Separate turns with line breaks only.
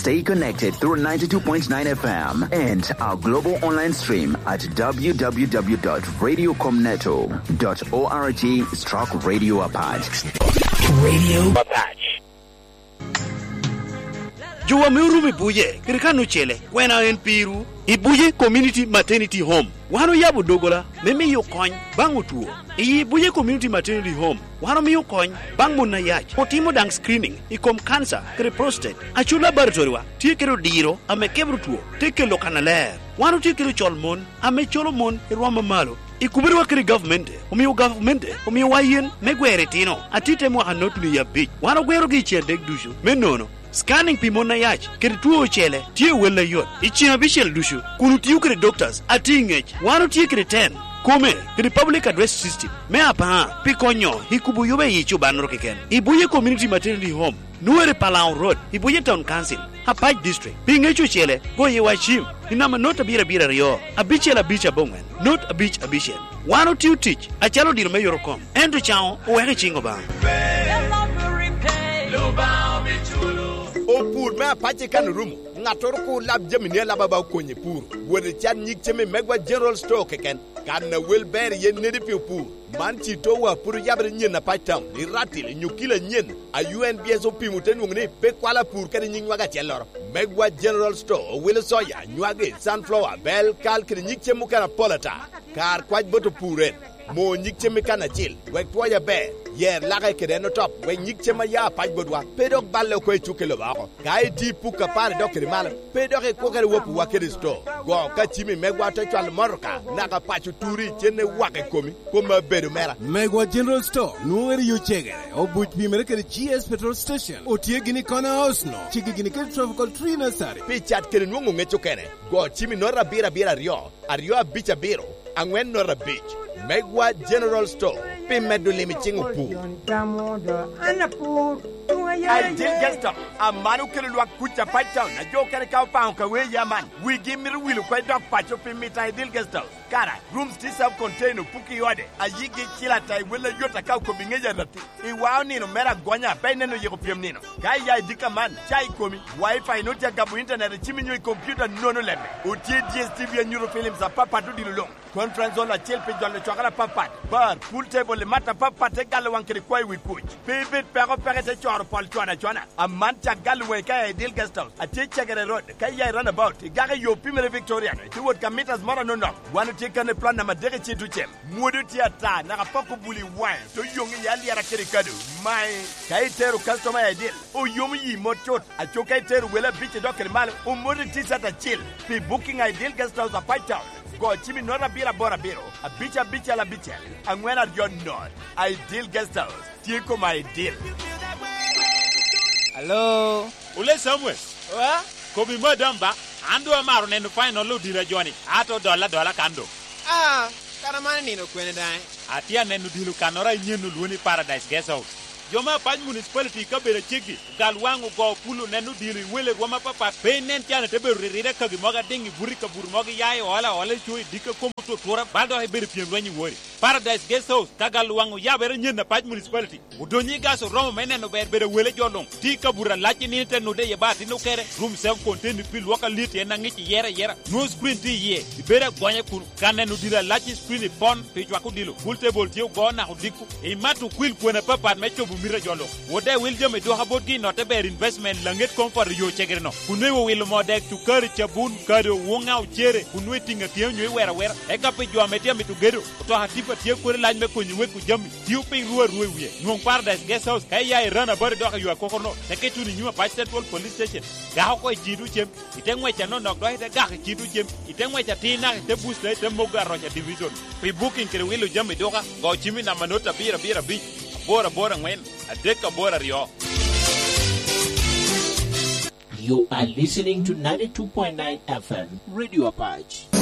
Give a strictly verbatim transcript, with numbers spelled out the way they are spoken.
Stay connected through ninety-two point nine F M and our global online stream at w w w dot radio comneto dot org stroke radio Apache.
Radio Apache. Juwa miurumi buye, kirikanu chele, wena en piru, ibuye community maternity home. Wano yabu dogola, meme yo kony, bangu tuo. Ibuye community maternity home, wano mi yo kony, bangu na yach. Potimo dang screening, ikom cancer, kere prostate. Achula laboratory wa, tie kero diro, ame kebru tuo, teke lo kanaler. Wano tie kero cholmon, ame cholomon, irwama malo. Ikubiri wa kiri government, umiyo government, umiyo wayen, megwere tino, atite mwa anotuni ya bitch. Wano gwero gichi ya dek dushu, menono. Scanning pimona yach, kiri tuo chele, tie wela yot. Ichi abishel dushu, kunu tiyu kiri doctors, ati ngech, wano tie kiri ten. Kome, kiri public address system, me apa, pikonyo, hikubu yube yichu banro keken. Ibuye community maternity home, Nuere Palau Road, Ibuye Town Council, Hapaj District, Pingechu Chele, Goye Wachim, Inama not a bira bira rio, a bichel a bitch a bongman, not a bitch a bichel. One or two teach, a chalo dir mayor com, and to chow, or a chingoba.
O pur me apache kan rumu ngatoro ko lab jamine laba ba ko ni pur woni chan nyik cheme megwa general store keken kan na welber ye nedi pi pur man ti to wa pur yabre nyen na patam ni ratil nyukila nyen a U N B S o pi muten ngni pe kwala pur kan nyik waga chelor megwa general store wil soya nywage sunflower bel kal kri nyik chemu kana polata kar kwaj boto puren mo nyik cheme kana chil wek toya be yer laga kede no top we nyik chema ya paj bodwa pedok balle ko chukelo bako kai di puka par dokri mal pedok ko kere wopu wakere sto go ka chimi megwa to chal morka naga pachu turi chene wake komi koma bedo mera
megwa general store nuere yo chegere obuch bi mere kere G S petrol station otie gini kona house no chigi gini kere tropical tree nursery
pichat kere nungu ngecho kene go chimi no rabira bira rio ario bicha biro angwen no rabich Megwa General Store, Pimedu Limichingu Poo. I did get them. A man who can look Kucha Python, a joke and a cow pound away, yaman. We give me the wheel quite dog patch up in meet I did get them. Cara, rooms this self contained Puki Ode, a yigi chilata, will a yota cow coming in. Iwani no mera gonya, Benno European Nino. Gaya Dika man, Chai Komi, Wi Fi, no Jagabu internet, a chimney computer, no no lemon. Uti D S T V and Eurofilms are papa to the long. Conference on a chill page on the chocolate papa. Bar, pool table, the matter papa, take Galawan Kirikwai with coach. Baby, Pero Perez, Chor, Paul Chwana Chwana. A manta Galway, Kaya Dil Gaston. A teacher get a road, Kaya runabout. Gary, your Pimere Victorian. He would commit as more no no. One to take on the plan of Maderechi to Chem. Mudutia, Narapoco Bully wine. So young Yalia Kirikadu. My Kaiteru customer ideal. Oh, Yumi Mochot. A Chokaiteru will have beat a dock and mal. Oh, Mudutis at a chill. Be booking ideal guest house of Python. Go chimi no na bira bora biro a bicha bicha la bicha and when are you not ideal guest house tieko my deal.
Hello
ule somewhere
wa
ko bi madam ba ando amaro ne no final lo dira joni ato dola dola kando
ah kana mane ni no kwene dai
atia ne no dilu kanora nyenu luoni paradise guest house Joma Paj municipality ka bere chiki galwangu go pulu nenu diri wele goma papa penen tiana tebe rire ka gi moga dingi burika bur mogi yayi wala wala chui dika komuto tora baldo he bere piem wani wori paradise guest house ka galwangu ya bere nyena Paj municipality udonyi gaso romo meneno bere bere wele jolong tika bura lachi ni tenu de yebati no kere room self contained pil waka liti na ngichi yera yera no screen ti ye bere gonya kun kanenu dira lachi screen pon pe jwa ku dilo full table tiu go na hudiku e matu kwil kwena papa mecho mira jolo wode wil jome do haboti no te ber investment langet comfort yo chegerno kunwe wil modek tu kar chabun karo wonga uchere kunwe tinga tie nywe wera wera e ka pe jome tie mitu gedo to hatipa tie kore lañ me ko nywe ku jami tiu pe ruwa ruwe wiye non paradise guest house kay yaay rana bar do yo ko kono te ke tuni nyuma pa central police station ga ko jidu chem itengwe cha no no do ite ga jidu chem itengwe cha tina te boost te moga rocha division pe booking kere wil jome do ga go chimi na manota bira bira bi Bora bora ngwen, adeka bora rio.
You are listening to ninety-two point nine F M Radio Apache.